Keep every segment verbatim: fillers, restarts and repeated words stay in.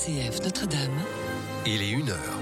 C F Notre-Dame. Il est une heure.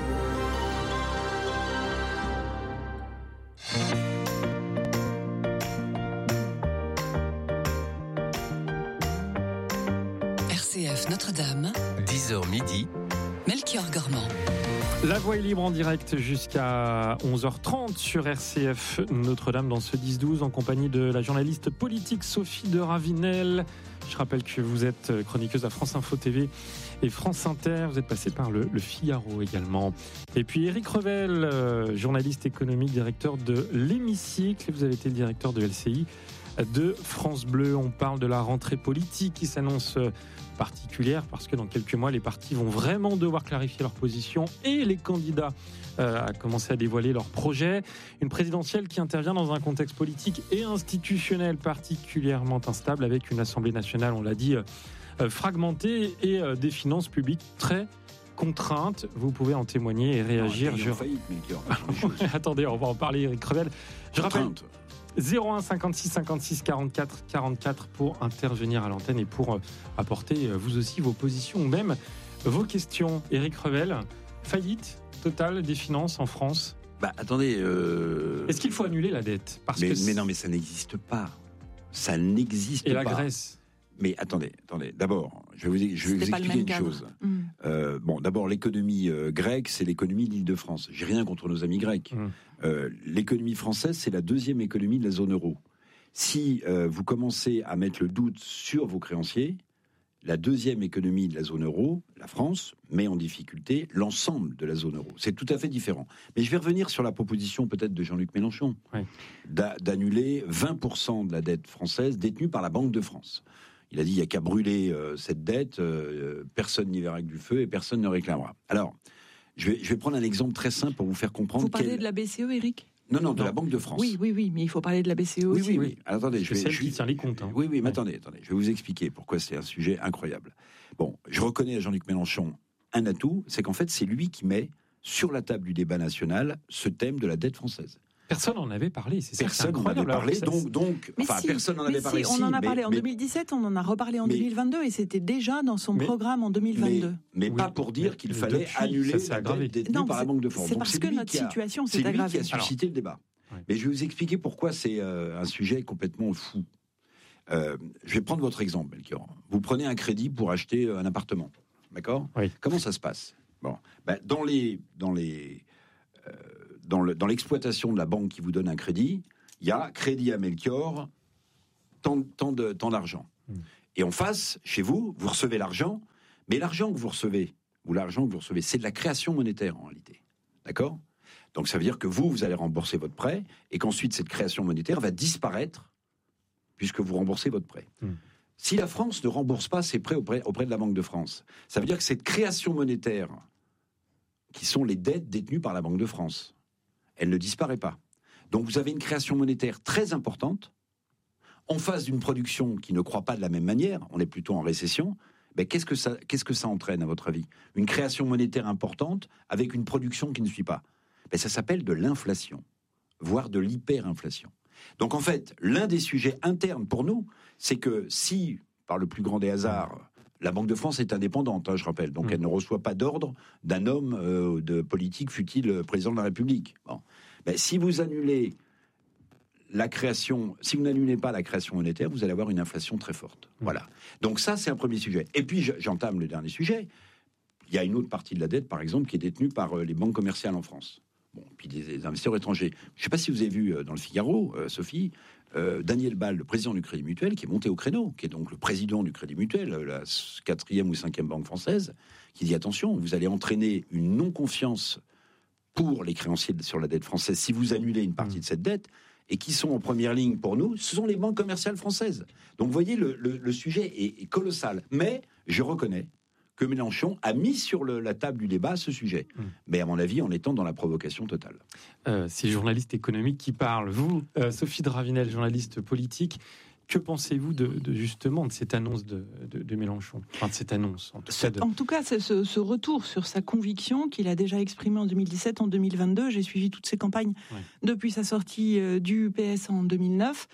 R C F Notre-Dame. dix heures midi. Melchior Gormand. La voix est libre en direct jusqu'à onze heures trente sur R C F Notre-Dame dans ce dix douze en compagnie de la journaliste politique Sophie de Ravinel. Je rappelle que vous êtes chroniqueuse à France Info T V et France Inter. Vous êtes passée par le, le Figaro également. Et puis Éric Revel, euh, journaliste économique, directeur de l'Hémicycle. Vous avez été le directeur de L C I de France Bleu. On parle de la rentrée politique qui s'annonce particulière parce que dans quelques mois, les partis vont vraiment devoir clarifier leur position et les candidats euh, à commencer à dévoiler leurs projets. Une présidentielle qui intervient dans un contexte politique et institutionnel particulièrement instable avec une Assemblée nationale, on l'a dit, euh, fragmentée et euh, des finances publiques très contraintes. Vous pouvez en témoigner et réagir. Non, Je... failli, Attendez, on va en parler, Éric Revel. Je rappelle zéro un cinquante-six cinquante-six quarante-quatre quarante-quatre pour intervenir à l'antenne et pour apporter vous aussi vos positions ou même vos questions. Éric Revel, faillite totale des finances en France. Bah attendez. Euh... Est-ce qu'il faut annuler la dette? Parce mais, que mais non, mais ça n'existe pas. Ça n'existe pas. Et la Grèce? Mais attendez, attendez. D'abord, je vais vous, je vais vous expliquer une cadre. chose. Mmh. Euh, bon, d'abord, l'économie euh, grecque, c'est l'économie de l'Île-de-France. J'ai rien contre nos amis grecs. Mmh. Euh, l'économie française, c'est la deuxième économie de la zone euro. Si euh, vous commencez à mettre le doute sur vos créanciers, la deuxième économie de la zone euro, la France, met en difficulté l'ensemble de la zone euro. C'est tout à fait différent. Mais je vais revenir sur la proposition peut-être de Jean-Luc Mélenchon, oui. d'a- d'annuler vingt pour cent de la dette française détenue par la Banque de France. Il a dit, il n'y a qu'à brûler euh, cette dette, euh, personne n'y verra que du feu et personne ne réclamera. Alors, je vais, je vais prendre un exemple très simple pour vous faire comprendre... Vous parlez quel... de la B C E, Éric ? Non, non, de non. la Banque de France. Oui, oui, oui, mais il faut parler de la B C E oui, aussi. Oui, oui, oui. Alors, attendez, je vais... C'est celle je... qui tient les comptes. Hein. Oui, oui, mais ouais. attendez, attendez, je vais vous expliquer pourquoi c'est un sujet incroyable. Bon, je reconnais à Jean-Luc Mélenchon un atout, c'est qu'en fait, c'est lui qui met sur la table du débat national ce thème de la dette française. Personne n'en avait parlé, c'est ça. Personne n'en avait parlé, donc, donc enfin, si, personne n'en avait parlé. Si, on si, en a mais, parlé en mais, deux mille dix-sept, on en a reparlé en mais, deux mille vingt-deux, et c'était déjà dans son mais, programme en deux mille vingt-deux. Mais, mais oui, pas pour dire mais, qu'il mais fallait depuis, annuler ça la dette détenue non, par la Banque de France. C'est donc, parce c'est que notre a, situation s'est c'est aggravée. C'est lui qui a suscité Alors, le débat. Ouais. Mais je vais vous expliquer pourquoi c'est euh, un sujet complètement fou. Euh, je vais prendre votre exemple, Melchior. Vous prenez un crédit pour acheter un appartement, d'accord ? Oui. Comment ça se passe ? Bon, ben, dans les, dans les, euh, dans le, dans l'exploitation de la banque qui vous donne un crédit, il y a crédit à Melchior, tant, tant, de, tant d'argent. Mmh. Et en face, chez vous, vous recevez l'argent, mais l'argent que vous recevez, ou l'argent que vous recevez, c'est de la création monétaire en réalité, d'accord ? Donc ça veut dire que vous, vous allez rembourser votre prêt, et qu'ensuite cette création monétaire va disparaître puisque vous remboursez votre prêt. Mmh. Si la France ne rembourse pas ses prêts auprès, auprès de la Banque de France, ça veut dire que cette création monétaire, qui sont les dettes détenues par la Banque de France, elle ne disparaît pas. Donc vous avez une création monétaire très importante, en face d'une production qui ne croît pas de la même manière, on est plutôt en récession. Ben, qu'est-ce que ça, qu'est-ce que ça entraîne à votre avis ? Une création monétaire importante avec une production qui ne suit pas. Ben, ça s'appelle de l'inflation, voire de l'hyperinflation. Donc en fait, l'un des sujets internes pour nous, c'est que si, par le plus grand des hasards, la Banque de France est indépendante, hein, je rappelle, donc mmh. elle ne reçoit pas d'ordre d'un homme euh, de politique, fût-il président de la République. Bon. Ben, si vous annulez la création, si vous n'annulez pas la création monétaire, vous allez avoir une inflation très forte. Mmh. Voilà. Donc ça, c'est un premier sujet. Et puis, j'entame le dernier sujet. Il y a une autre partie de la dette, par exemple, qui est détenue par les banques commerciales en France. Bon, puis des, des investisseurs étrangers. Je ne sais pas si vous avez vu dans le Figaro, euh, Sophie, euh, Daniel Ball, le président du Crédit Mutuel, qui est monté au créneau, qui est donc le président du Crédit Mutuel, la quatrième ou cinquième banque française, qui dit attention, vous allez entraîner une non-confiance pour les créanciers sur la dette française si vous annulez une partie mmh. de cette dette, et qui sont en première ligne pour nous, ce sont les banques commerciales françaises. Donc vous voyez, le, le, le sujet est, est colossal. Mais je reconnais que Mélenchon a mis sur le, la table du débat ce sujet. Mmh. Mais à mon avis, en étant dans la provocation totale. Euh, c'est le journaliste économique qui parle. Vous, euh, Sophie de Ravinel, journaliste politique, que pensez-vous de, de justement de cette annonce de, de, de Mélenchon ? Enfin, de cette annonce, en tout cas. De... En tout cas, c'est ce, ce retour sur sa conviction qu'il a déjà exprimée en deux mille dix-sept, en deux mille vingt-deux. J'ai suivi toutes ses campagnes ouais. depuis sa sortie euh, du P S en deux mille neuf.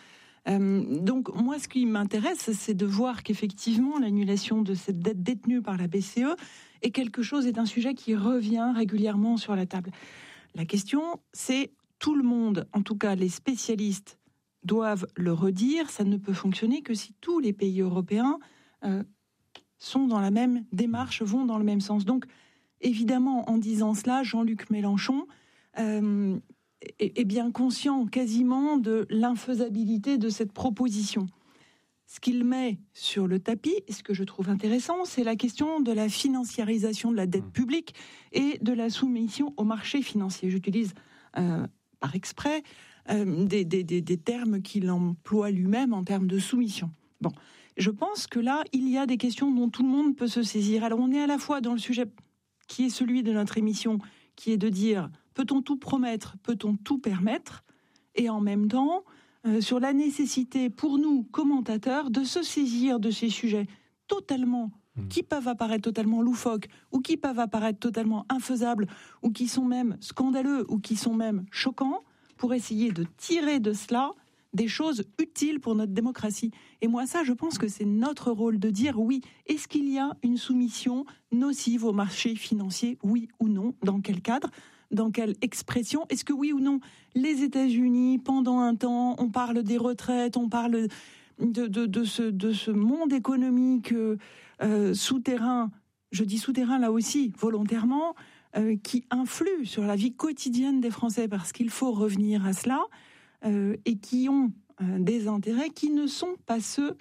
Euh, donc moi, ce qui m'intéresse, c'est de voir qu'effectivement l'annulation de cette dette détenue par la B C E est quelque chose, est un sujet qui revient régulièrement sur la table. La question, c'est tout le monde, en tout cas les spécialistes, doivent le redire, ça ne peut fonctionner que si tous les pays européens euh, sont dans la même démarche, vont dans le même sens. Donc, évidemment, en disant cela, Jean-Luc Mélenchon euh, est, est bien conscient quasiment de l'infaisabilité de cette proposition. Ce qu'il met sur le tapis, et ce que je trouve intéressant, c'est la question de la financiarisation de la dette publique et de la soumission au marché financier. J'utilise euh, par exprès euh, des, des, des, des termes qu'il emploie lui-même en termes de soumission. Bon, je pense que là, il y a des questions dont tout le monde peut se saisir. Alors on est à la fois dans le sujet qui est celui de notre émission, qui est de dire, peut-on tout promettre, peut-on tout permettre, et en même temps, Euh, sur la nécessité pour nous, commentateurs, de se saisir de ces sujets totalement, mmh. qui peuvent apparaître totalement loufoques, ou qui peuvent apparaître totalement infaisables, ou qui sont même scandaleux, ou qui sont même choquants, pour essayer de tirer de cela des choses utiles pour notre démocratie. Et moi, ça, je pense que c'est notre rôle de dire oui. Est-ce qu'il y a une soumission nocive au marché financier, oui ou non? Dans quel cadre? Dans quelle expression? Est-ce que oui ou non, les États-Unis, pendant un temps, on parle des retraites, on parle de, de, de, ce, de ce monde économique euh, souterrain, je dis souterrain là aussi, volontairement, euh, qui influe sur la vie quotidienne des Français, parce qu'il faut revenir à cela, euh, et qui ont euh, des intérêts qui ne sont pas ceux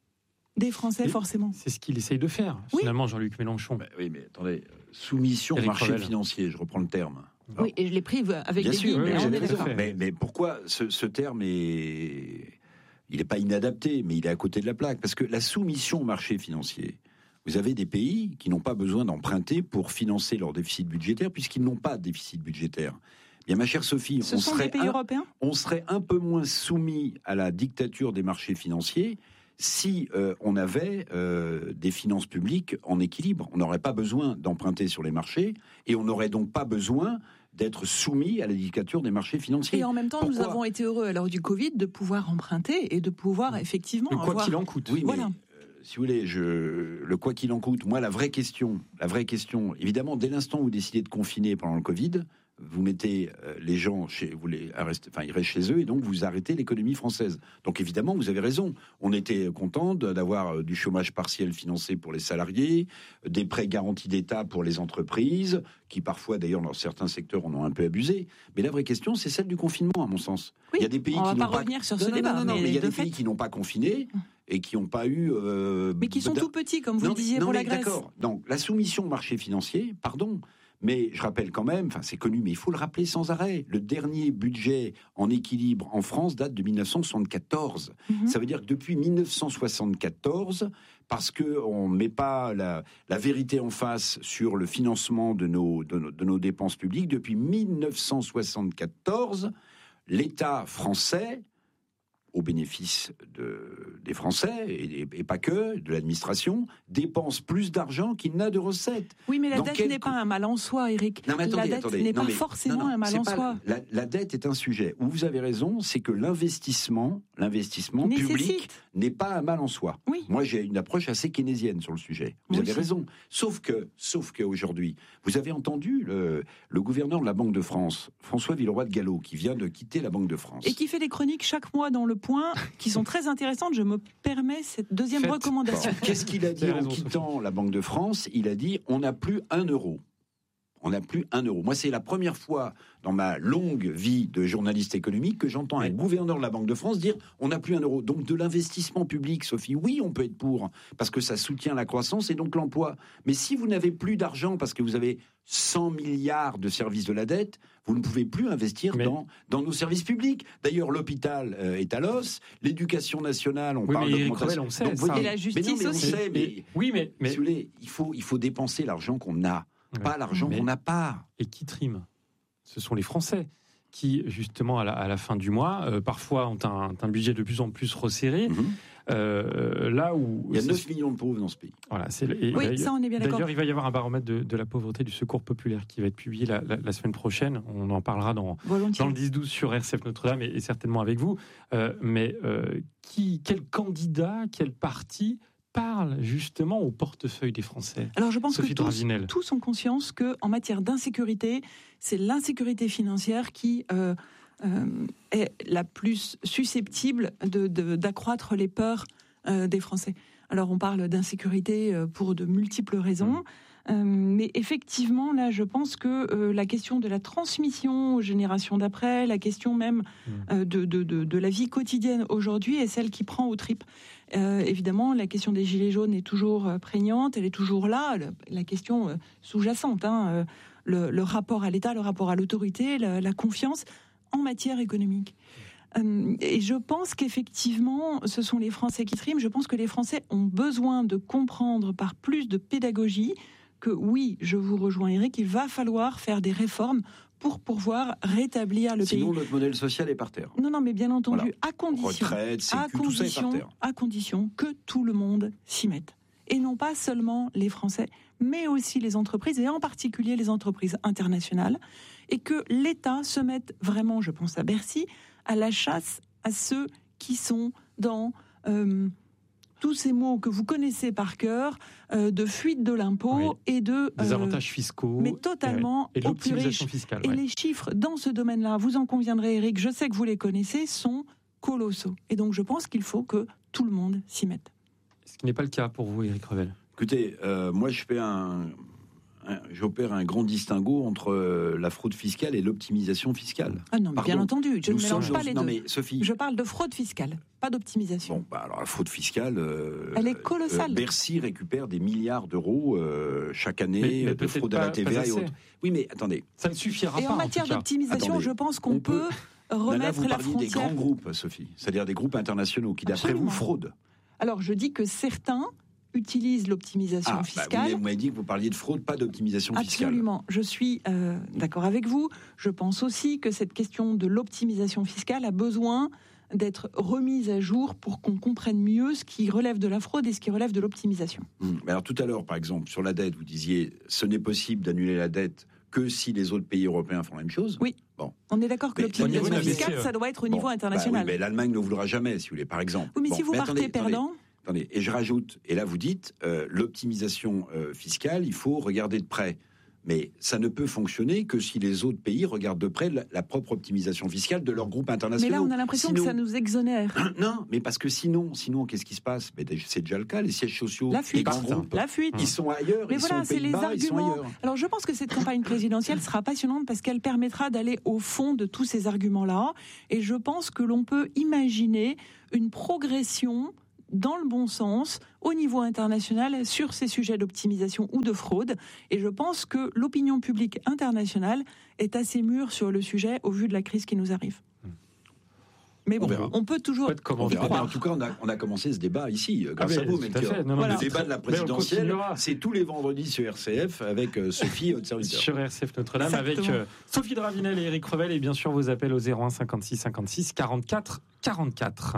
des Français, et forcément. C'est ce qu'il essaye de faire, oui. finalement, Jean-Luc Mélenchon. Bah, oui, mais attendez, soumission au marché Crevel. Financier, je reprends le terme. Alors, oui, et je l'ai pris avec bien des sûr, guillemets. oui, On est d'accord. d'accord. Mais, mais pourquoi ce, ce terme est... Il n'est pas inadapté, mais il est à côté de la plaque. Parce que la soumission au marché financier, vous avez des pays qui n'ont pas besoin d'emprunter pour financer leur déficit budgétaire, puisqu'ils n'ont pas de déficit budgétaire. Bien, ma chère Sophie, ce on, sont serait des pays un, européens on serait un peu moins soumis à la dictature des marchés financiers si euh, on avait euh, des finances publiques en équilibre. On n'aurait pas besoin d'emprunter sur les marchés et on n'aurait donc pas besoin d'être soumis à la dictature des marchés financiers. Et en même temps, Pourquoi ? nous avons été heureux à l'heure du Covid de pouvoir emprunter et de pouvoir effectivement Mais quoi avoir... qu'il en coûte. Oui, mais voilà. euh, si vous voulez, je, le quoi qu'il en coûte, moi, la vraie question, la vraie question, évidemment, dès l'instant où vous décidez de confiner pendant le Covid, vous mettez euh, les gens chez, vous les arrêtez, enfin ils restent chez eux et donc vous arrêtez l'économie française. Donc évidemment vous avez raison. On était content d'avoir du chômage partiel financé pour les salariés, des prêts garantis d'État pour les entreprises, qui parfois d'ailleurs dans certains secteurs en ont un peu abusé. Mais la vraie question c'est celle du confinement à mon sens. Oui, il y a des pays on qui va n'ont pas pas revenir sur non, ce non, débat, non, non, non, mais mais il y a de des fait... pays qui n'ont pas confiné et qui n'ont pas eu, euh, mais qui sont tout petits comme vous non, le disiez non, pour mais la Grèce. D'accord. Donc la soumission au marché financier, pardon. Mais je rappelle quand même, enfin c'est connu, mais il faut le rappeler sans arrêt, le dernier budget en équilibre en France date de mille neuf cent soixante-quatorze. Mm-hmm. Ça veut dire que depuis mille neuf cent soixante-quatorze, parce qu'on ne met pas la, la vérité en face sur le financement de nos, de nos, de nos dépenses publiques, depuis mille neuf cent soixante-quatorze, l'État français, au bénéfice de, des Français, et, et pas que, de l'administration, dépense plus d'argent qu'il n'a de recettes. Oui, mais la Dans dette quel... n'est pas un mal en soi, Eric. Non, mais attendez, la dette attendez. n'est non, pas mais, forcément non, non, un mal en pas, soi. La, la dette est un sujet où vous avez raison, c'est que l'investissement, l'investissement public n'est pas un mal en soi. Oui. Moi, j'ai une approche assez keynésienne sur le sujet. Vous Moi avez aussi. raison. Sauf que, sauf qu'aujourd'hui, vous avez entendu le, le gouverneur de la Banque de France, François Villeroy de Galhau, qui vient de quitter la Banque de France. Et qui fait des chroniques chaque mois dans Le Point, qui sont très intéressantes. Je me permets cette deuxième Faites. recommandation. Bon. Qu'est-ce qu'il a dit en raison, quittant Sophie. la Banque de France? Il a dit, on n'a plus un euro. On n'a plus un euro. Moi, c'est la première fois dans ma longue vie de journaliste économique que j'entends un gouverneur de la Banque de France dire on n'a plus un euro. Donc de l'investissement public, Sophie, oui, on peut être pour, parce que ça soutient la croissance et donc l'emploi. Mais si vous n'avez plus d'argent parce que vous avez cent milliards de services de la dette, vous ne pouvez plus investir mais... dans, dans nos services publics. D'ailleurs, l'hôpital euh, est à l'os, l'éducation nationale, on oui, parle mais d'augmentation. on sait, Donc, ça. Et la justice mais non, mais on aussi. sait, mais, mais, oui, mais, mais... si vous voulez, il faut, il faut dépenser l'argent qu'on a. Pas l'argent mais, qu'on n'a pas. Et qui trime ? Ce sont les Français qui, justement, à la, à la fin du mois, euh, parfois ont un, un budget de plus en plus resserré. Mm-hmm. Euh, là où il y a neuf millions de pauvres dans ce pays. Voilà, c'est, et, oui, ça on est bien d'accord. D'ailleurs, il va y avoir un baromètre de, de la pauvreté du Secours populaire qui va être publié la, la, la semaine prochaine. On en parlera dans, dans le dix douze sur R C F Notre-Dame et, et certainement avec vous. Euh, mais euh, qui, quel candidat, quel parti parle justement au portefeuille des Français? Alors je pense Sophie que tous, Dravinel. tous ont conscience qu'en matière d'insécurité, c'est l'insécurité financière qui euh, euh, est la plus susceptible de, de, d'accroître les peurs euh, des Français. Alors on parle d'insécurité euh, pour de multiples raisons. Mmh. Euh, mais effectivement, là, je pense que euh, la question de la transmission aux générations d'après, la question même euh, de, de, de, de la vie quotidienne aujourd'hui est celle qui prend aux tripes. Euh, évidemment, la question des gilets jaunes est toujours euh, prégnante, elle est toujours là, le, la question euh, sous-jacente, hein, euh, le, le rapport à l'État, le rapport à l'autorité, la, la confiance en matière économique. Euh, et je pense qu'effectivement, ce sont les Français qui triment. Je pense que les Français ont besoin de comprendre par plus de pédagogie que oui, je vous rejoins Éric, il va falloir faire des réformes pour pouvoir rétablir le Sinon, pays. Sinon, notre modèle social est par terre. Non, non, mais bien entendu, voilà. à condition, Retraite, sécu, à tout ça est par condition, terre. à condition que tout le monde s'y mette. Et non pas seulement les Français, mais aussi les entreprises, et en particulier les entreprises internationales, et que l'État se mette vraiment, je pense à Bercy, à la chasse à ceux qui sont dans... Euh, tous ces mots que vous connaissez par cœur, euh, de fuite de l'impôt oui. et de... Euh, des avantages fiscaux. Mais totalement et, et aux plus riches. Fiscale, et ouais. les chiffres dans ce domaine-là, vous en conviendrez Éric, je sais que vous les connaissez, sont colossaux. Et donc je pense qu'il faut que tout le monde s'y mette. Ce qui n'est pas le cas pour vous, Éric Revel. Écoutez, euh, moi je fais un... un j'opère un grand distinguo entre euh, la fraude fiscale et l'optimisation fiscale. Ah non, mais bien entendu, je ne mélange pas les non, deux. Mais Sophie, je parle de fraude fiscale, pas d'optimisation. Bon, bah alors la fraude fiscale, euh, elle est colossale. Euh, Bercy récupère des milliards d'euros euh, chaque année mais, mais de fraude pas, à la T V A et autres. Oui, mais attendez. Ça ne suffira et pas. Et en matière en d'optimisation, attendez, je pense qu'on peut, peut remettre là, vous la frontière. Des grands groupes, Sophie, c'est-à-dire des groupes internationaux qui, d'après Absolument. vous, fraudent. Alors, je dis que certains utilisent l'optimisation ah, fiscale. Bah, vous m'avez dit que vous parliez de fraude, pas d'optimisation fiscale. Absolument. Je suis euh, d'accord avec vous. Je pense aussi que cette question de l'optimisation fiscale a besoin d'être remise à jour pour qu'on comprenne mieux ce qui relève de la fraude et ce qui relève de l'optimisation. Hum. Alors tout à l'heure, par exemple, sur la dette, vous disiez ce n'est possible d'annuler la dette que si les autres pays européens font la même chose. Oui. Bon. On est d'accord que mais l'optimisation fiscale, ça doit être au bon, niveau international. Bah oui, mais l'Allemagne ne voudra jamais, si vous voulez, par exemple. Oui, mais bon, si vous mais partez attendez, perdant... Attendez. Attendez, et je rajoute, et là vous dites, euh, l'optimisation euh, fiscale, il faut regarder de près. Mais ça ne peut fonctionner que si les autres pays regardent de près la, la propre optimisation fiscale de leurs groupes internationaux. Mais là, on a l'impression sinon, que ça nous exonère. Non, mais parce que sinon, sinon qu'est-ce qui se passe? Mais c'est déjà le cas, les sièges sociaux, la fuite, les grands groupes, la fuite. Ils sont ailleurs, mais ils voilà, sont aux Pays-Bas, ils sont ailleurs. Alors je pense que cette campagne présidentielle sera passionnante parce qu'elle permettra d'aller au fond de tous ces arguments-là. Et je pense que l'on peut imaginer une progression dans le bon sens, au niveau international, sur ces sujets d'optimisation ou de fraude. Et je pense que l'opinion publique internationale est assez mûre sur le sujet au vu de la crise qui nous arrive. Mais bon, on, on peut toujours y croire. En tout cas, on a, on a commencé ce débat ici, grâce ah à vous, Melchior. Voilà. Le débat de la présidentielle, c'est tous les vendredis sur R C F avec euh, Sophie, votre serviteur. Sur R C F Notre-Dame, avec euh, Sophie Dravinel et Éric Revel, et bien sûr vos appels au zéro un cinquante-six cinquante-six quarante-quatre quarante-quatre.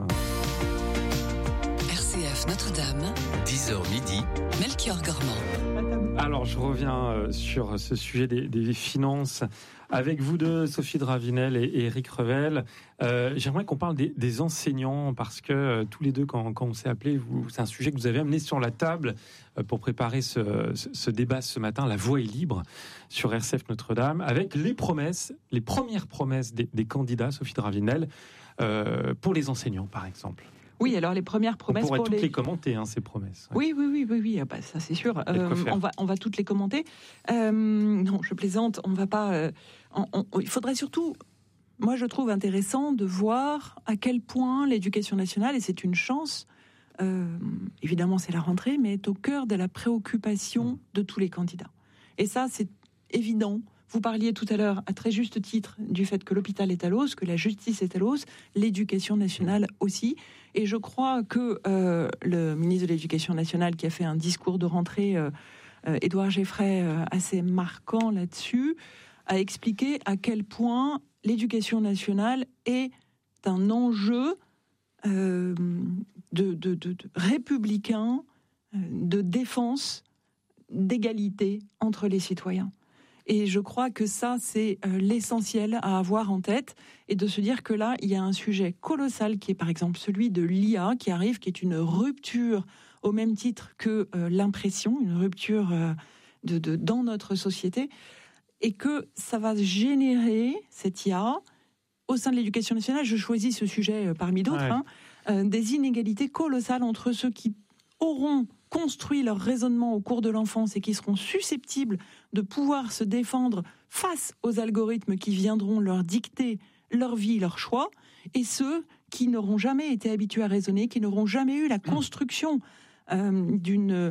R C F Notre-Dame, dix heures midi, Melchior Gormand. Alors, je reviens sur ce sujet des, des finances avec vous deux, Sophie Dravinel et, et Éric Revel. Euh, j'aimerais qu'on parle des, des enseignants parce que euh, tous les deux, quand, quand on s'est appelés, vous, c'est un sujet que vous avez amené sur la table euh, pour préparer ce, ce, ce débat ce matin. La voix est libre sur R C F Notre-Dame avec les promesses, les premières promesses des, des candidats, Sophie Dravinel, euh, pour les enseignants, par exemple. Oui, alors les premières promesses... On pourrait pour toutes les... les commenter, hein, ces promesses. Oui, oui, oui, oui, oui. Ah bah, ça c'est sûr. Euh, on, va, on va toutes les commenter. Euh, non, je plaisante, on va pas... Euh, on, on, il faudrait surtout... Moi, je trouve intéressant de voir à quel point l'éducation nationale, et c'est une chance, euh, évidemment c'est la rentrée, mais est au cœur de la préoccupation de tous les candidats. Et ça, c'est évident. Vous parliez tout à l'heure, à très juste titre, du fait que l'hôpital est à l'os, que la justice est à l'os, l'éducation nationale aussi. Et je crois que euh, le ministre de l'Éducation nationale, qui a fait un discours de rentrée, euh, euh, Édouard Geffray, euh, assez marquant là-dessus, a expliqué à quel point l'éducation nationale est un enjeu euh, de, de, de, de républicain, de défense, d'égalité entre les citoyens. Et je crois que ça, c'est euh, l'essentiel à avoir en tête, et de se dire que là, il y a un sujet colossal qui est par exemple celui de l'I A qui arrive, qui est une rupture au même titre que euh, l'impression, une rupture euh, de, de, dans notre société, et que ça va générer, cette I A, au sein de l'éducation nationale, je choisis ce sujet euh, parmi d'autres, ouais. hein, euh, des inégalités colossales entre ceux qui auront construit leur raisonnement au cours de l'enfance et qui seront susceptibles de pouvoir se défendre face aux algorithmes qui viendront leur dicter leur vie, leurs choix, et ceux qui n'auront jamais été habitués à raisonner, qui n'auront jamais eu la construction euh, d'une... Euh,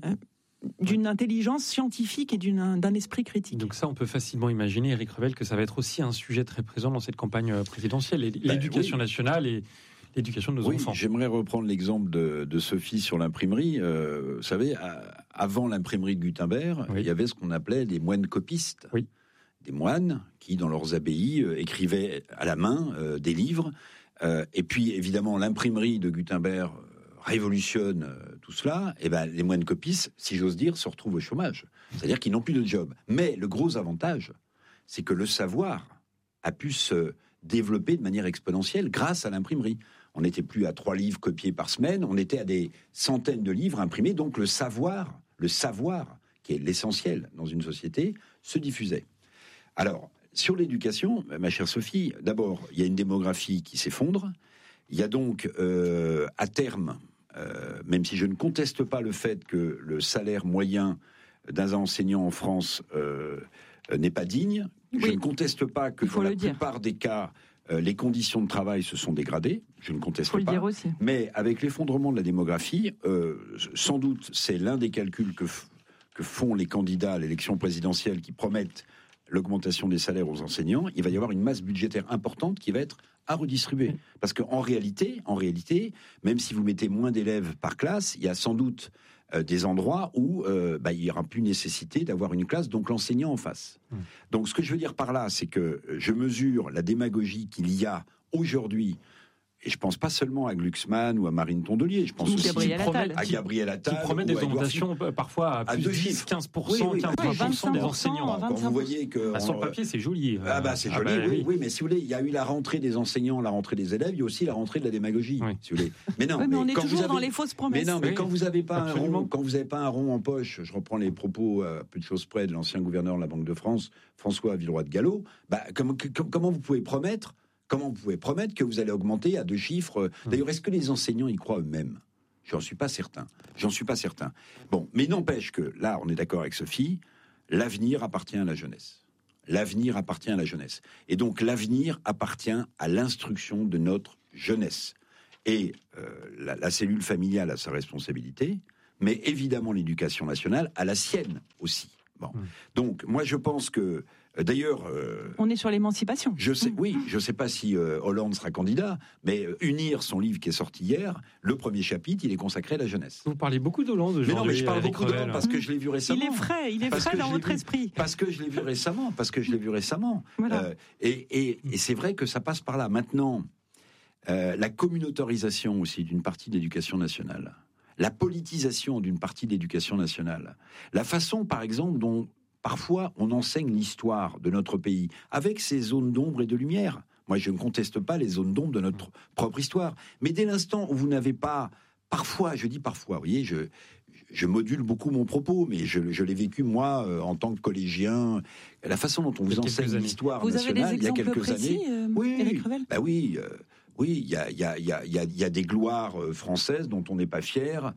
d'une intelligence scientifique et d'une, d'un esprit critique. Donc ça, on peut facilement imaginer, Éric Revel, que ça va être aussi un sujet très présent dans cette campagne présidentielle, l'éducation ben, oui. nationale et l'éducation de nos oui, enfants. J'aimerais reprendre l'exemple de, de Sophie sur l'imprimerie. Euh, vous savez, à, avant l'imprimerie de Gutenberg, oui. il y avait ce qu'on appelait des moines copistes. Oui. Des moines qui, dans leurs abbayes, euh, écrivaient à la main euh, des livres. Euh, et puis, évidemment, l'imprimerie de Gutenberg révolutionne euh, tout cela, et ben les moines copistes, si j'ose dire, se retrouvent au chômage. C'est-à-dire qu'ils n'ont plus de job. Mais le gros avantage, c'est que le savoir a pu se développer de manière exponentielle grâce à l'imprimerie. On n'était plus à trois livres copiés par semaine, on était à des centaines de livres imprimés, donc le savoir, le savoir, qui est l'essentiel dans une société, se diffusait. Alors, sur l'éducation, ma chère Sophie, d'abord, il y a une démographie qui s'effondre. Il y a donc, euh, à terme, Euh, même si je ne conteste pas le fait que le salaire moyen d'un enseignant en France euh, n'est pas digne, oui. je ne conteste pas que dans la plupart des cas, euh, les conditions de travail se sont dégradées, je ne conteste Faut pas, le dire aussi. Mais avec l'effondrement de la démographie, euh, sans doute c'est l'un des calculs que, f- que font les candidats à l'élection présidentielle qui promettent l'augmentation des salaires aux enseignants, il va y avoir une masse budgétaire importante qui va être à redistribuer. Parce qu'en réalité, en réalité, même si vous mettez moins d'élèves par classe, il y a sans doute euh, des endroits où euh, bah, il n'y aura plus nécessité d'avoir une classe, donc l'enseignant en face. Mmh. Donc ce que je veux dire par là, c'est que je mesure la démagogie qu'il y a aujourd'hui. Et je pense pas seulement à Glucksmann ou à Marine Tondelier, je pense ou aussi Gabriel Attal, à Gabriel Attal. Qui promet des augmentations parfois à plus de dix, quinze pour cent, oui, oui, quinze pour cent des enseignants. Quand vous voyez que... Ah, sur le papier, c'est joli. Ah bah c'est ah joli, bah, oui, oui. oui, mais si vous voulez, il y a eu la rentrée des enseignants, la rentrée des élèves, il y a aussi la rentrée de la démagogie, oui. si vous voulez. Mais non, oui, mais, mais on est quand toujours vous avez... dans les fausses promesses. Mais non, mais oui. quand vous n'avez pas, pas un rond en poche, je reprends les propos à peu de choses près de l'ancien gouverneur de la Banque de France, François Villeroy de Galhau, bah, comment, comment vous pouvez promettre Comment vous pouvez promettre que vous allez augmenter à deux chiffres ? D'ailleurs, est-ce que les enseignants y croient eux-mêmes ? J'en suis pas certain. J'en suis pas certain. Bon, mais n'empêche que, là, on est d'accord avec Sophie, l'avenir appartient à la jeunesse. L'avenir appartient à la jeunesse. Et donc, l'avenir appartient à l'instruction de notre jeunesse. Et euh, la, la cellule familiale a sa responsabilité, mais évidemment, l'éducation nationale a la sienne aussi. Bon. Mmh. Donc, moi, je pense que D'ailleurs, euh, on est sur l'émancipation. Je sais, oui, je ne sais pas si euh, Hollande sera candidat, mais euh, Unir, son livre qui est sorti hier, le premier chapitre, il est consacré à la jeunesse. Vous parlez beaucoup d'Hollande aujourd'hui. Mais non, mais je parle beaucoup d'Hollande parce que je l'ai vu récemment. Il est frais, il est parce frais dans votre vu, esprit. Parce que je l'ai vu récemment, parce que je l'ai vu récemment. Voilà. Euh, et, et, et c'est vrai que ça passe par là. Maintenant, euh, la communautarisation aussi d'une partie de l'éducation nationale, la politisation d'une partie de l'éducation nationale, la façon, par exemple, dont parfois, on enseigne l'histoire de notre pays avec ses zones d'ombre et de lumière. Moi, je ne conteste pas les zones d'ombre de notre propre histoire. Mais dès l'instant où vous n'avez pas... Parfois, je dis parfois, vous voyez, je, je module beaucoup mon propos, mais je, je l'ai vécu, moi, euh, en tant que collégien. La façon dont on vous enseigne l'histoire vous nationale, avez des il y a quelques précis, années... Euh, oui, Éric Revel bah oui, euh, oui, il y a, y, a, y, a, y a des gloires françaises dont on n'est pas fier...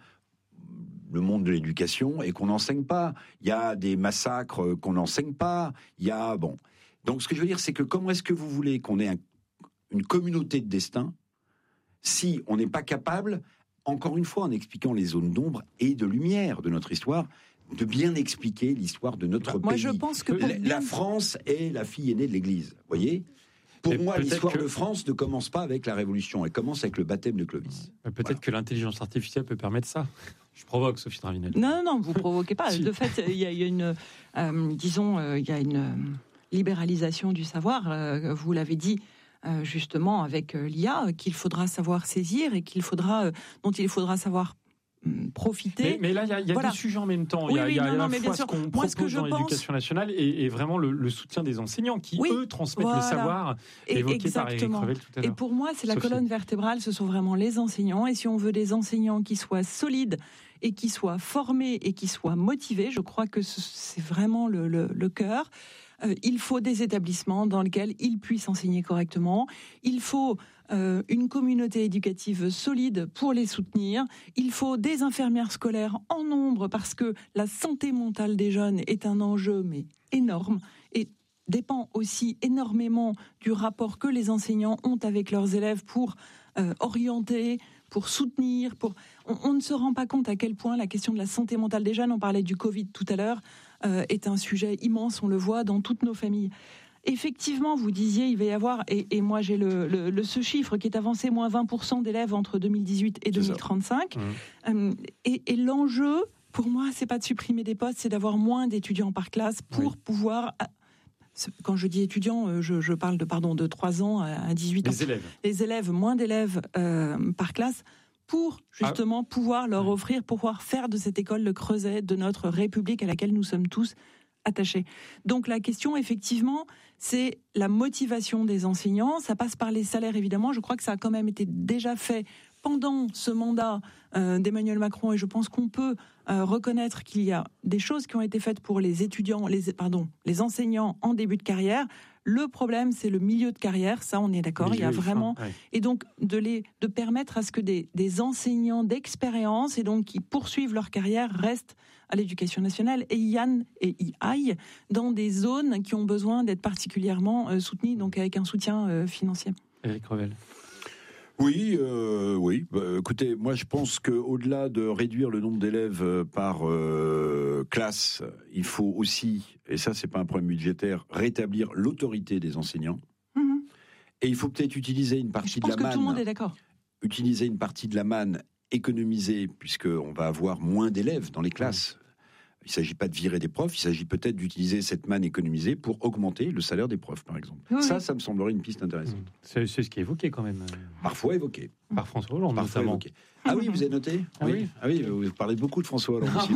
le monde de l'éducation et qu'on n'enseigne pas. Il y a des massacres qu'on n'enseigne pas. Il y a bon. Donc ce que je veux dire, c'est que comment est-ce que vous voulez qu'on ait un, une communauté de destin si on n'est pas capable, encore une fois, en expliquant les zones d'ombre et de lumière de notre histoire, de bien expliquer l'histoire de notre Moi, pays. Je pense que la, la France est la fille aînée de l'Église. Voyez. Pour et moi, l'histoire que... de France ne commence pas avec la Révolution, elle commence avec le baptême de Clovis. Peut-être voilà. que l'intelligence artificielle peut permettre ça. Je provoque, Sophie Dravinel. Non, non, non, vous provoquez pas. Si. De fait, il y a une, euh, disons, euh, il y a une, libéralisation du savoir. Euh, vous l'avez dit euh, justement avec euh, l'I A, qu'il faudra savoir saisir et qu'il faudra, euh, dont il faudra savoir profiter. Mais, mais là, il y a, y a voilà. deux sujets en même temps. Il Oui, y a, oui, y a non, à la non, mais bien fois ce sûr. qu'on Moi, propose ce que je dans pense... l'éducation nationale et, et vraiment le, le soutien des enseignants qui, oui, eux, transmettent voilà. le savoir et évoqué exactement. par Éric Revel tout à l'heure. Et pour moi, c'est la Sophie. colonne vertébrale, ce sont vraiment les enseignants. Et si on veut des enseignants qui soient solides et qui soient formés et qui soient motivés, je crois que c'est vraiment le, le, le cœur. Euh, il faut des établissements dans lesquels ils puissent enseigner correctement. Il faut euh, une communauté éducative solide pour les soutenir. Il faut des infirmières scolaires en nombre parce que la santé mentale des jeunes est un enjeu mais énorme et dépend aussi énormément du rapport que les enseignants ont avec leurs élèves pour euh, orienter, pour soutenir. Pour... On, on ne se rend pas compte à quel point la question de la santé mentale des jeunes, on parlait du Covid tout à l'heure, euh, est un sujet immense, on le voit dans toutes nos familles. Effectivement, vous disiez, il va y avoir, et, et moi j'ai le, le, le, ce chiffre qui est avancé, moins vingt pour cent d'élèves entre deux mille dix-huit et deux mille trente-cinq. Mmh. Euh, et, et l'enjeu, pour moi, c'est pas de supprimer des postes, c'est d'avoir moins d'étudiants par classe pour oui. pouvoir... Quand je dis étudiants, je, je parle de, pardon, de trois ans à dix-huit ans. Les élèves. Les élèves, moins d'élèves euh, par classe, pour justement ah. pouvoir leur offrir, pouvoir faire de cette école le creuset de notre République à laquelle nous sommes tous attachés. Donc la question, effectivement, c'est la motivation des enseignants. Ça passe par les salaires, évidemment. Je crois que ça a quand même été déjà fait pendant ce mandat euh, d'Emmanuel Macron, et je pense qu'on peut euh, reconnaître qu'il y a des choses qui ont été faites pour les étudiants, les, pardon, les enseignants en début de carrière. Le problème, c'est le milieu de carrière, ça on est d'accord, il y a vraiment... Fin, ouais. Et donc de, les, de permettre à ce que des, des enseignants d'expérience, et donc qui poursuivent leur carrière, restent à l'éducation nationale et y, et y aillent dans des zones qui ont besoin d'être particulièrement euh, soutenues, donc avec un soutien euh, financier. Éric Revel. Oui, euh, oui. Bah, écoutez, moi je pense qu'au-delà de réduire le nombre d'élèves par euh, classe, il faut aussi, et ça c'est pas un problème budgétaire, rétablir l'autorité des enseignants. Mmh. Et il faut peut-être utiliser une partie de la manne. Je pense que tout le monde est d'accord. Utiliser une partie de la manne économisée, puisqu'on va avoir moins d'élèves dans les classes. Mmh. Il ne s'agit pas de virer des profs, il s'agit peut-être d'utiliser cette manne économisée pour augmenter le salaire des profs, par exemple. Oui. Ça, ça me semblerait une piste intéressante. C'est, c'est ce qui est évoqué quand même. Parfois évoqué. Par François Hollande, Parfois notamment. Évoqué. Ah oui, vous avez noté ah oui. oui. Ah oui, vous parlez beaucoup de François Hollande aussi.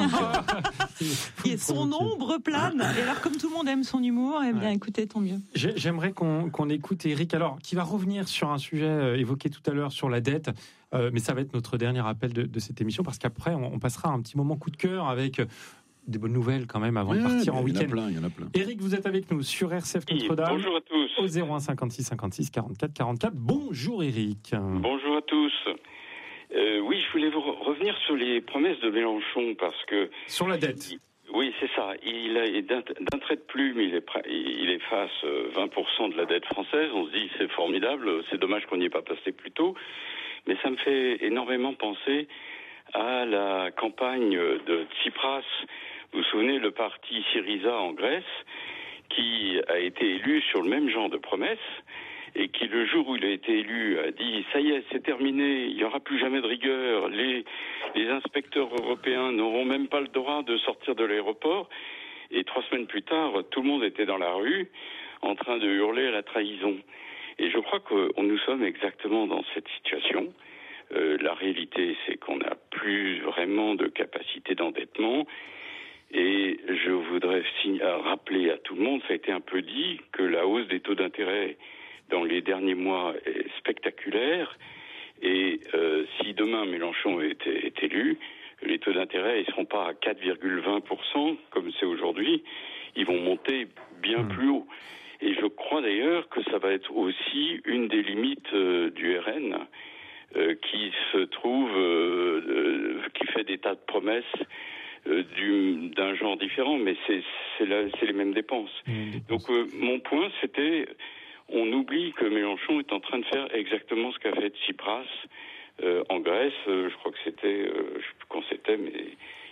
Et son ombre plane. Et alors, comme tout le monde aime son humour, eh bien, ouais. écoutez, tant mieux. J'aimerais qu'on, qu'on écoute Éric, alors, qui va revenir sur un sujet évoqué tout à l'heure sur la dette. Euh, mais ça va être notre dernier appel de, de cette émission, parce qu'après, on, on passera un petit moment coup de cœur avec des bonnes nouvelles quand même avant oui, de partir en week-end. Il y en a plein. Éric, vous êtes avec nous sur R C F Notre-Dame. Bonjour à tous. Au zéro un cinquante-six cinquante-six quarante-quatre quarante-quatre. Bonjour Éric. Bonjour à tous. Euh, oui, je voulais vous re- revenir sur les promesses de Mélenchon parce que... Sur la dette. Il, oui, c'est ça. Il a, d'un, d'un trait de plume, il, est, il efface vingt pour cent de la dette française. On se dit, c'est formidable, c'est dommage qu'on n'y ait pas passé plus tôt. Mais ça me fait énormément penser à la campagne de Tsipras. Vous vous souvenez, le parti Syriza en Grèce, qui a été élu sur le même genre de promesses, et qui, le jour où il a été élu, a dit « ça y est, c'est terminé, il n'y aura plus jamais de rigueur, les, les inspecteurs européens n'auront même pas le droit de sortir de l'aéroport ». Et trois semaines plus tard, tout le monde était dans la rue, en train de hurler à la trahison. Et je crois que nous sommes exactement dans cette situation. Euh, la réalité, c'est qu'on n'a plus vraiment de capacité d'endettement. Et je voudrais rappeler à tout le monde, ça a été un peu dit, que la hausse des taux d'intérêt dans les derniers mois est spectaculaire. Et euh, si demain Mélenchon est, est élu, les taux d'intérêt ne seront pas à quatre virgule vingt pour cent comme c'est aujourd'hui, ils vont monter bien plus haut. Et je crois d'ailleurs que ça va être aussi une des limites euh, du R N euh, qui se trouve, euh, euh, qui fait des tas de promesses euh, du, d'un genre différent, mais c'est, c'est, la, c'est les mêmes dépenses. Mmh, Donc euh, mon point, c'était, on oublie que Mélenchon est en train de faire exactement ce qu'a fait Tsipras euh, en Grèce. Euh, je crois que c'était, euh, je sais plus quand c'était, mais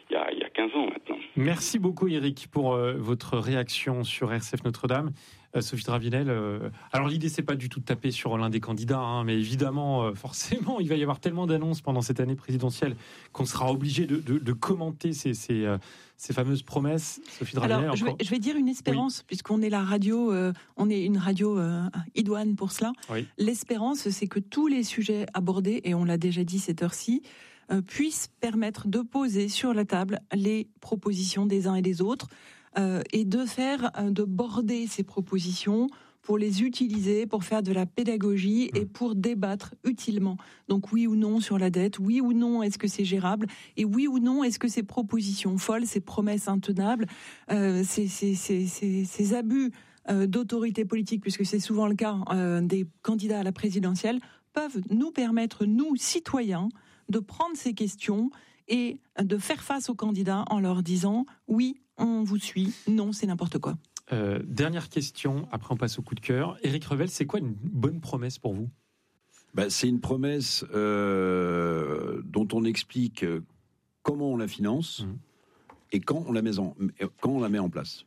il y a, il y a quinze ans maintenant. Merci beaucoup Éric pour euh, votre réaction sur R C F Notre-Dame. Euh, Sophie de Ravinel, euh, alors l'idée c'est pas du tout de taper sur l'un des candidats, hein, mais évidemment, euh, forcément, il va y avoir tellement d'annonces pendant cette année présidentielle qu'on sera obligé de, de, de commenter ces, ces, euh, ces fameuses promesses. Sophie de Ravinel, alors, je vais, je vais dire une espérance, oui. puisqu'on est la radio, euh, on est une radio euh, idoine pour cela. Oui. L'espérance, c'est que tous les sujets abordés, et on l'a déjà dit cette heure-ci, euh, puissent permettre de poser sur la table les propositions des uns et des autres. Euh, et de faire, euh, de border ces propositions pour les utiliser, pour faire de la pédagogie et pour débattre utilement. Donc oui ou non sur la dette, oui ou non est-ce que c'est gérable, et oui ou non est-ce que ces propositions folles, ces promesses intenables, euh, ces, ces, ces, ces, ces abus euh, d'autorité politique, puisque c'est souvent le cas euh, des candidats à la présidentielle, peuvent nous permettre, nous, citoyens, de prendre ces questions et de faire face aux candidats en leur disant « oui, on vous suit, non, c'est n'importe quoi ». Euh, dernière question, après on passe au coup de cœur. Éric Revel, c'est quoi une bonne promesse pour vous ? Ben, c'est une promesse euh, dont on explique comment on la finance mmh. et quand on la met en, quand on la met en place.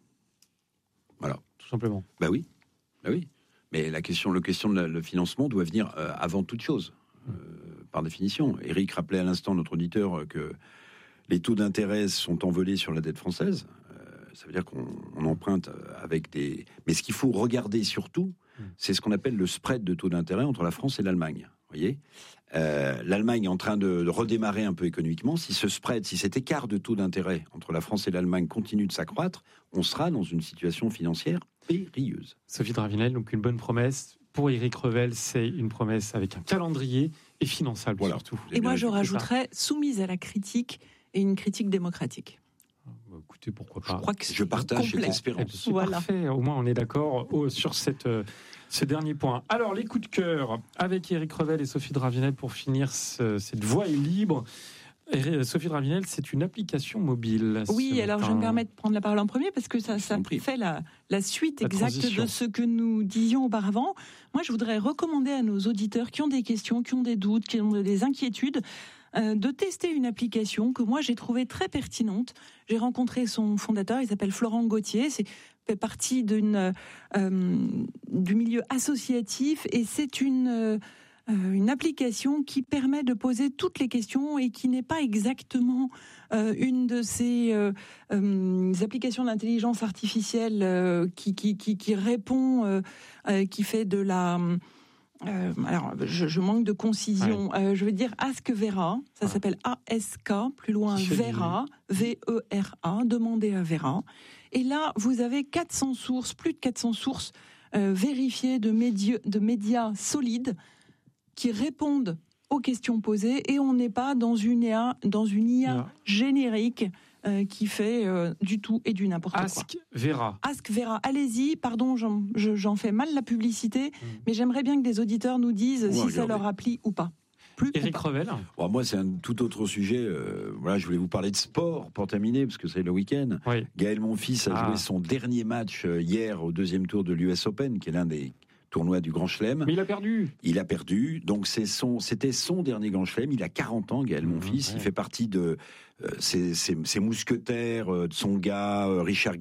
Voilà. Tout simplement. Ben oui, ben oui. Mais la question, la question de la, le financement doit venir euh, avant toute chose. Mmh. Euh, par définition. Éric rappelait à l'instant, notre auditeur, que les taux d'intérêt sont envolés sur la dette française. Euh, ça veut dire qu'on on emprunte avec des... Mais ce qu'il faut regarder surtout, mmh. c'est ce qu'on appelle le spread de taux d'intérêt entre la France et l'Allemagne. Vous voyez, euh, l'Allemagne est en train de, de redémarrer un peu économiquement. Si ce spread, si cet écart de taux d'intérêt entre la France et l'Allemagne continue de s'accroître, on sera dans une situation financière périlleuse. Sophie de Ravinel, donc une bonne promesse. Pour Éric Revel, c'est une promesse avec un calendrier et finançable voilà. surtout. Et moi, je rajouterais soumise à la critique et une critique démocratique. Bah, écoutez, pourquoi pas. Je, crois que je partage cette espérance. C'est voilà. Parfait. Au moins, on est d'accord oh, sur cette, euh, ce dernier point. Alors, les coups de cœur avec Éric Revel et Sophie de Ravinel pour finir ce, cette voie est libre. Et Sophie de Ravinel, c'est une application mobile. Oui, alors matin. Je me permets de prendre la parole en premier parce que ça, ça fait la, la suite la exacte transition. De ce que nous disions auparavant. Moi, je voudrais recommander à nos auditeurs qui ont des questions, qui ont des doutes, qui ont des inquiétudes, euh, de tester une application que moi j'ai trouvée très pertinente. J'ai rencontré son fondateur, il s'appelle Florent Gauthier. C'est fait partie d'une euh, du milieu associatif et c'est une euh, Euh, une application qui permet de poser toutes les questions et qui n'est pas exactement euh, une de ces euh, euh, applications d'intelligence artificielle euh, qui, qui, qui, qui répond, euh, euh, qui fait de la... Euh, alors, je, je manque de concision. Ouais. Euh, je veux dire Ask Vera. Ça ouais. s'appelle A S K, plus loin Vera, V E R A. Demandez à Vera. Et là, vous avez quatre cents sources, plus de quatre cents sources euh, vérifiées de, médi- de médias solides qui répondent aux questions posées et on n'est pas dans une I A, dans une I A non. générique euh, qui fait euh, du tout et du n'importe Ask quoi. Ask Vera. Ask Vera. Allez-y, pardon, j'en, j'en fais mal la publicité, mmh. mais j'aimerais bien que des auditeurs nous disent ouais, si regardez. Ça leur applique ou pas. Plus Éric Revel. Bon, moi, c'est un tout autre sujet. Euh, voilà, je voulais vous parler de sport pour terminer, parce que c'est le week-end. Oui. Gaël Monfils a ah. joué son dernier match hier au deuxième tour de l'U S Open, qui est l'un des tournoi du Grand Chelem. Mais il a perdu. Il a perdu. Donc c'est son, c'était son dernier Grand Chelem. Il a quarante ans, Gaël Monfils. Mmh, ouais. Il fait partie de euh, ses, ses, ses mousquetaires, euh, de son gars, euh, Richard